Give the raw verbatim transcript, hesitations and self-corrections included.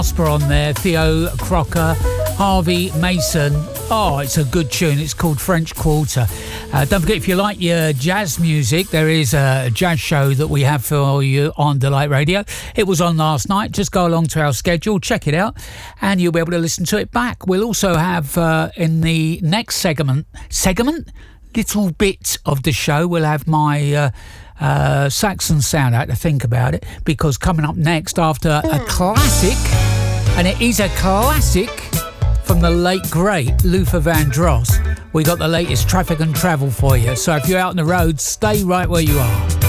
Jasper on there, Theo Crocker, Harvey Mason. Oh, it's a good tune. It's called French Quarter. Uh, don't forget, if you like your jazz music, there is a jazz show that we have for you on Delight Radio. It was on last night. Just go along to our schedule, check it out, and you'll be able to listen to it back. We'll also have uh, in the next segment, segment, little bit of the show, we'll have my uh, uh, Saxon sound. I had to think about it, because coming up next after a classic, and it is a classic from the late great Luther Vandross, we got the latest traffic and travel for you. So if you're out on the road, stay right where you are.